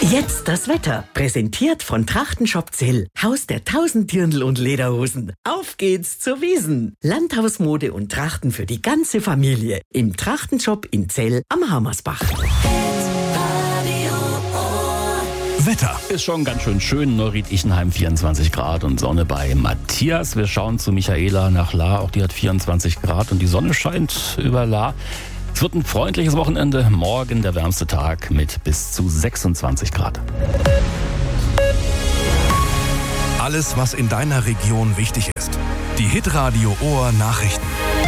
Jetzt das Wetter. Präsentiert von Trachtenshop Zell. Haus der 1000 Dirndl und Lederhosen. Auf geht's zur Wiesn. Landhausmode und Trachten für die ganze Familie. Im Trachtenshop in Zell am Hammersbach. Wetter. Ist schon ganz schön schön. Neuried-Ichenheim 24 Grad und Sonne bei Matthias. Wir schauen zu Michaela nach Lahr. Auch die hat 24 Grad und die Sonne scheint über Lahr. Es wird ein freundliches Wochenende. Morgen der wärmste Tag mit bis zu 26 Grad. Alles, was in deiner Region wichtig ist. Die Hitradio Ohr Nachrichten.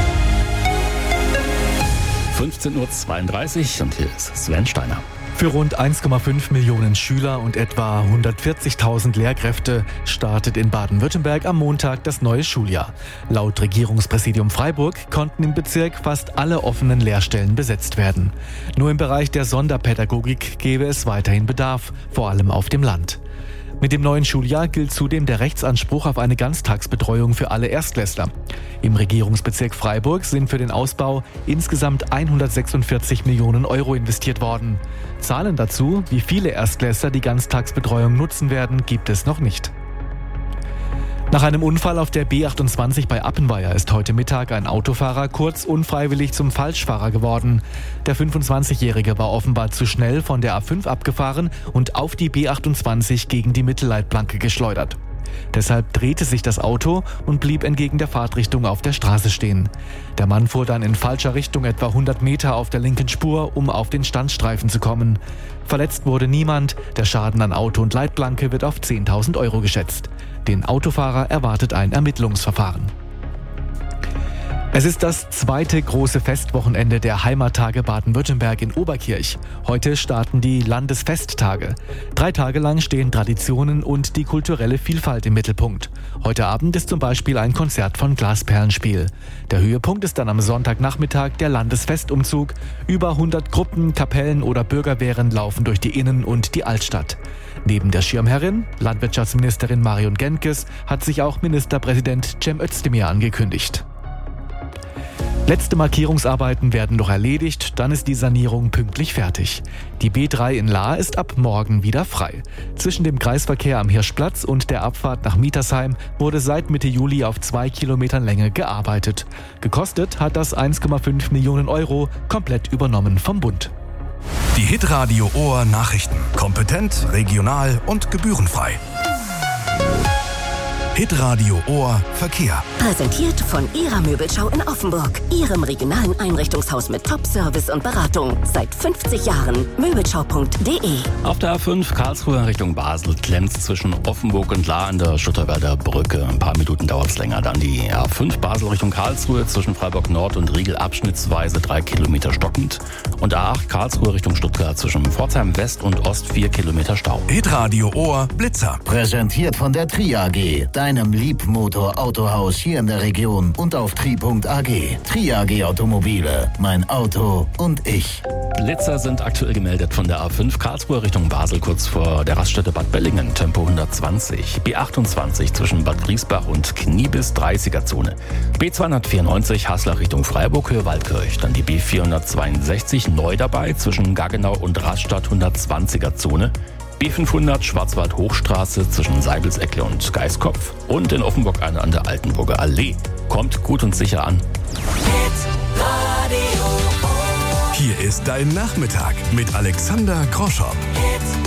15.32 Uhr und hier ist Sven Steiner. Für rund 1,5 Millionen Schüler und etwa 140.000 Lehrkräfte startet in Baden-Württemberg am Montag das neue Schuljahr. Laut Regierungspräsidium Freiburg konnten im Bezirk fast alle offenen Lehrstellen besetzt werden. Nur im Bereich der Sonderpädagogik gäbe es weiterhin Bedarf, vor allem auf dem Land. Mit dem neuen Schuljahr gilt zudem der Rechtsanspruch auf eine Ganztagsbetreuung für alle Erstklässler. Im Regierungsbezirk Freiburg sind für den Ausbau insgesamt 146 Millionen Euro investiert worden. Zahlen dazu, wie viele Erstklässler die Ganztagsbetreuung nutzen werden, gibt es noch nicht. Nach einem Unfall auf der B28 bei Appenweier ist heute Mittag ein Autofahrer kurz unfreiwillig zum Falschfahrer geworden. Der 25-Jährige war offenbar zu schnell von der A5 abgefahren und auf die B28 gegen die Mittelleitplanke geschleudert. Deshalb drehte sich das Auto und blieb entgegen der Fahrtrichtung auf der Straße stehen. Der Mann fuhr dann in falscher Richtung etwa 100 Meter auf der linken Spur, um auf den Standstreifen zu kommen. Verletzt wurde niemand. Der Schaden an Auto und Leitplanke wird auf 10.000 Euro geschätzt. Den Autofahrer erwartet ein Ermittlungsverfahren. Es ist das zweite große Festwochenende der Heimattage Baden-Württemberg in Oberkirch. Heute starten die Landesfesttage. 3 Tage lang stehen Traditionen und die kulturelle Vielfalt im Mittelpunkt. Heute Abend ist zum Beispiel ein Konzert von Glasperlenspiel. Der Höhepunkt ist dann am Sonntagnachmittag der Landesfestumzug. Über 100 Gruppen, Kapellen oder Bürgerwehren laufen durch die Innen- und die Altstadt. Neben der Schirmherrin, Landwirtschaftsministerin Marion Genkes, hat sich auch Ministerpräsident Cem Özdemir angekündigt. Letzte Markierungsarbeiten werden noch erledigt, dann ist die Sanierung pünktlich fertig. Die B3 in Lahr ist ab morgen wieder frei. Zwischen dem Kreisverkehr am Hirschplatz und der Abfahrt nach Mietersheim wurde seit Mitte Juli auf 2 Kilometern Länge gearbeitet. Gekostet hat das 1,5 Millionen Euro, komplett übernommen vom Bund. Die Hitradio Ohr Nachrichten. Kompetent, regional und gebührenfrei. Hitradio Ohr Verkehr. Präsentiert von Ihrer Möbelschau in Offenburg. Ihrem regionalen Einrichtungshaus mit Top-Service und Beratung. Seit 50 Jahren. Möbelschau.de. Auf der A5 Karlsruhe Richtung Basel klemmt es zwischen Offenburg und Lahr an der Schutterwerder Brücke. Ein paar Minuten dauert es länger. Dann die A5 Basel Richtung Karlsruhe zwischen Freiburg Nord und Riegel abschnittsweise 3 Kilometer stockend. Und A8 Karlsruhe Richtung Stuttgart zwischen Pforzheim West und Ost 4 Kilometer Stau. Hitradio Ohr Blitzer. Präsentiert von der Tri AG, deinem Liebmotor-Autohaus hier in der Region und auf tri.ag. Tri AG Automobile, mein Auto und ich. Blitzer sind aktuell gemeldet von der A5 Karlsruhe Richtung Basel kurz vor der Raststätte Bad Bellingen, Tempo 120. B28 zwischen Bad Griesbach und Kniebis 30er-Zone. B294 Haslach Richtung Freiburg, Höhe Waldkirch. Dann die B462 neu dabei zwischen Gaggenau und Rastatt 120er-Zone. B500 Schwarzwald-Hochstraße zwischen Seibelseckle und Geiskopf und in Offenburg eine an der Altenburger Allee. Kommt gut und sicher an. Hier ist dein Nachmittag mit Alexander Groschow.